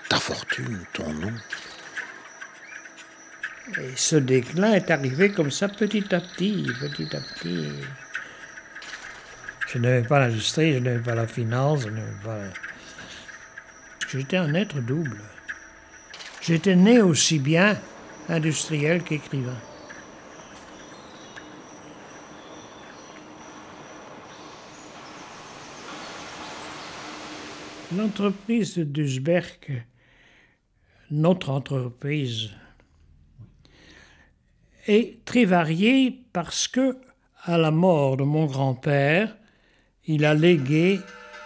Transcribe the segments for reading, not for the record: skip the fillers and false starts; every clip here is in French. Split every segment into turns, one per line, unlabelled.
ta fortune, ton nom.
Et ce déclin est arrivé comme ça, petit à petit, petit à petit. Je n'avais pas l'industrie, je n'avais pas la finance, je n'avais pas... J'étais un être double. J'étais né aussi bien industriel qu'écrivain. L'entreprise de Dusberg, notre entreprise, est très variée parce que, à la mort de mon grand-père, il a légué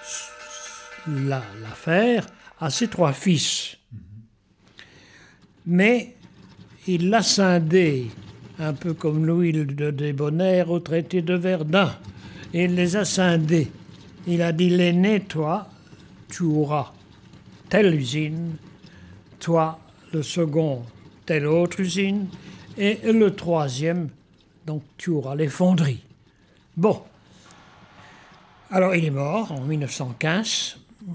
l'affaire à ses 3 fils. Mais il l'a scindé, un peu comme Louis de Débonnaire au traité de Verdun. Et il les a scindés. Il a dit, l'aîné, toi, tu auras telle usine, toi, le second, telle autre usine, et le troisième, donc tu auras les fonderies. Bon. Alors il est mort en 1915.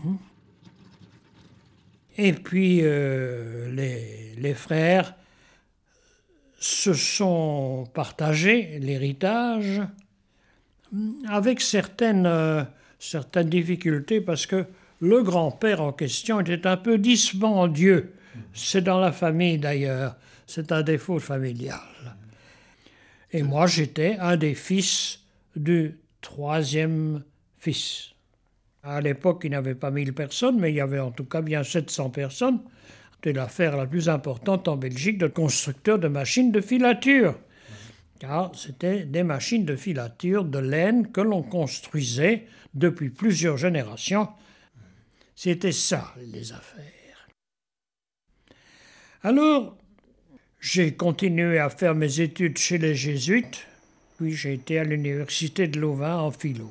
Et puis les frères se sont partagés l'héritage avec certaines difficultés parce que le grand-père en question était un peu dispendieux. C'est dans la famille d'ailleurs, c'est un défaut familial. Et moi j'étais un des fils du 3e fils. À l'époque, il n'y avait pas 1000 personnes, mais il y avait en tout cas bien 700 personnes. C'était l'affaire la plus importante en Belgique de constructeurs de machines de filature. Car c'était des machines de filature de laine que l'on construisait depuis plusieurs générations. C'était ça, les affaires. Alors, j'ai continué à faire mes études chez les Jésuites, puis j'ai été à l'université de Louvain en philo.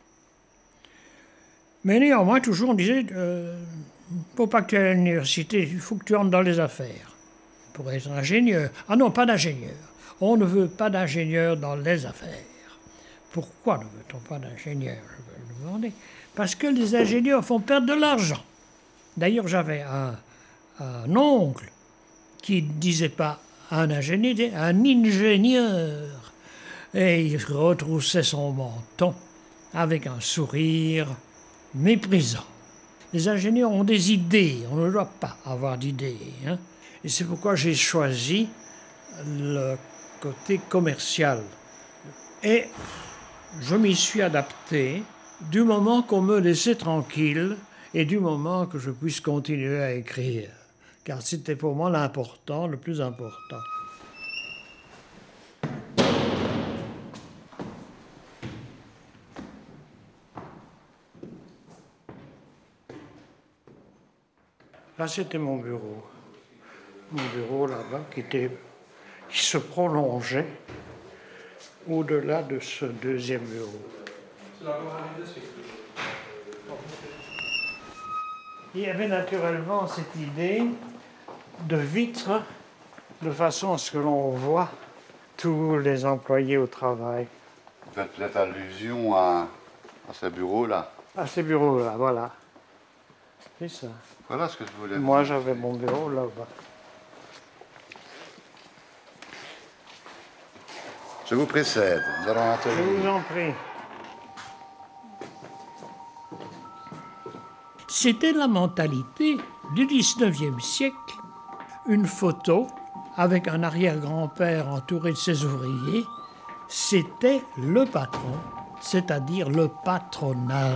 Mais néanmoins, toujours, on disait, faut pas que tu ailles à l'université, il faut que tu entres dans les affaires pour être ingénieur. Ah non, pas d'ingénieur. On ne veut pas d'ingénieur dans les affaires. Pourquoi ne veut-on pas d'ingénieur, je vais le demander. Parce que les ingénieurs font perdre de l'argent. D'ailleurs, j'avais un oncle qui ne disait pas un ingénieur, il disait un ingénieur. Et il retroussait son menton avec un sourire méprisant. Les ingénieurs ont des idées, on ne doit pas avoir d'idées. Hein. Et c'est pourquoi j'ai choisi le côté commercial. Et je m'y suis adapté du moment qu'on me laissait tranquille et du moment que je puisse continuer à écrire. Car c'était pour moi l'important, le plus important. Là, c'était mon bureau. Mon bureau là-bas qui se prolongeait au-delà de ce 2e bureau. Il y avait naturellement cette idée de vitre de façon à ce que l'on voit tous les employés au travail.
Vous faites peut-être allusion à ce bureau-là.
À ces bureaux-là, voilà. C'est ça.
Voilà ce que je voulais
Moi,
dire.
j'avais mon bureau là-bas.
Je vous précède. Nous allons
Je
atelier.
vous en prie. C'était la mentalité du 19e siècle. Une photo avec un arrière-grand-père entouré de ses ouvriers, c'était le patron, c'est-à-dire le patronat.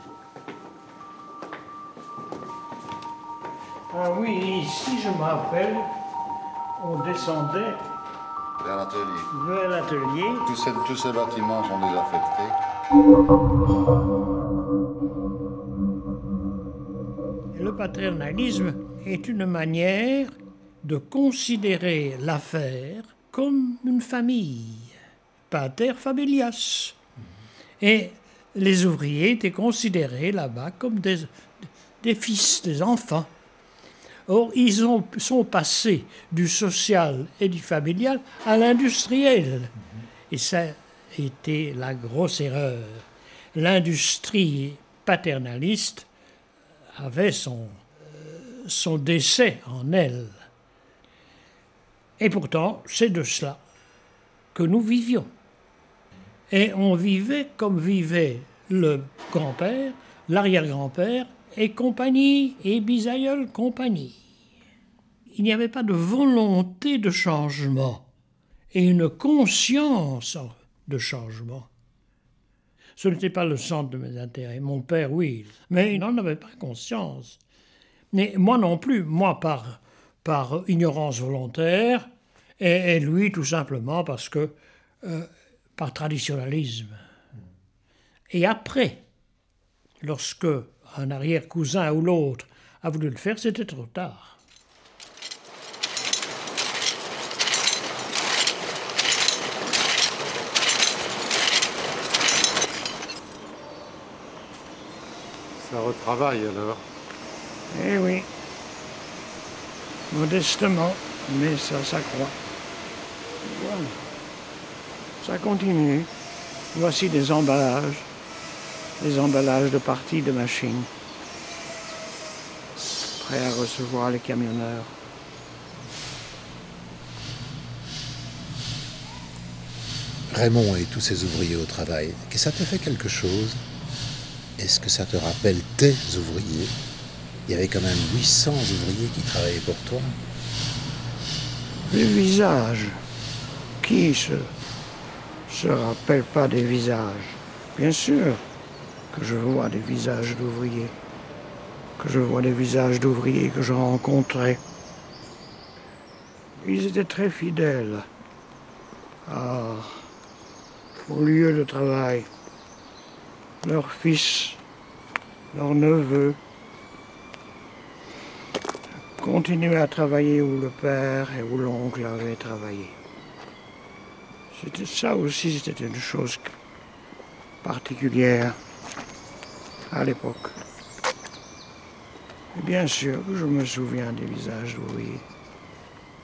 Ah oui, ici, je me rappelle, on descendait
Vers l'atelier.
vers l'atelier.
Tous ces bâtiments sont désaffectés.
Le paternalisme est une manière de considérer l'affaire comme une famille, pater familias. Et les ouvriers étaient considérés là-bas comme des fils, des enfants. Or, ils sont passés du social et du familial à l'industriel. Et ça a été la grosse erreur. L'industrie paternaliste avait son décès en elle. Et pourtant, c'est de cela que nous vivions. Et on vivait comme vivait le grand-père, l'arrière-grand-père et compagnie, et bisaïeul compagnie. Il n'y avait pas de volonté de changement et une conscience de changement. Ce n'était pas le centre de mes intérêts. Mon père, oui, mais il n'en avait pas conscience. Mais moi non plus, moi par ignorance volontaire, et lui tout simplement parce que, par traditionnalisme. Et après, lorsque un arrière-cousin ou l'autre a voulu le faire, c'était trop tard.
Ça retravaille alors.
Eh oui, modestement, mais ça s'accroît. Voilà, ça continue. Voici des emballages de parties de machines, prêts à recevoir les camionneurs.
Raymond et tous ses ouvriers au travail, est-ce que ça te fait quelque chose? Est-ce que ça te rappelle tes ouvriers? Il y avait quand même 800 ouvriers qui travaillaient pour toi.
Les visages, qui se rappelle pas des visages? Bien sûr que je vois des visages d'ouvriers, que je rencontrais. Ils étaient très fidèles au lieu de travail. Leurs fils, leurs neveux continuaient à travailler où le père et où l'oncle avaient travaillé. C'était ça aussi, c'était une chose particulière à l'époque. Et bien sûr que je me souviens des visages d'ouvriers.